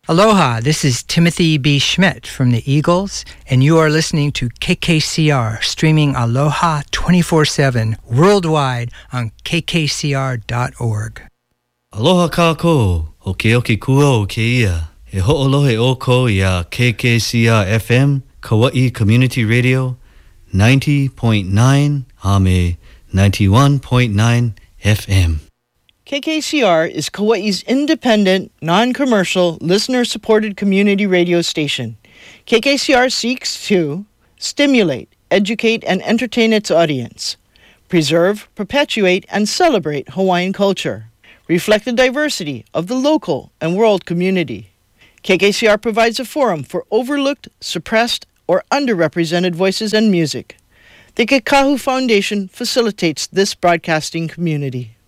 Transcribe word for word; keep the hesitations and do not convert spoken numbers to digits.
Aloha, this is Timothy B. Schmidt from the Eagles, and you are listening to K K C R, streaming Aloha twenty-four seven worldwide on k k c r dot org. Aloha kākou, o ke oki kua o ke ia. E ho'olohe o ko ia K K C R F M, Kauai Community Radio, ninety point nine, Ame ninety-one point nine F M. K K C R is Kauai's independent, non-commercial, listener-supported community radio station. K K C R seeks to stimulate, educate, and entertain its audience, preserve, perpetuate, and celebrate Hawaiian culture, reflect the diversity of the local and world community. K K C R provides a forum for overlooked, suppressed, or underrepresented voices and music. The Kekahu Foundation facilitates this broadcasting community.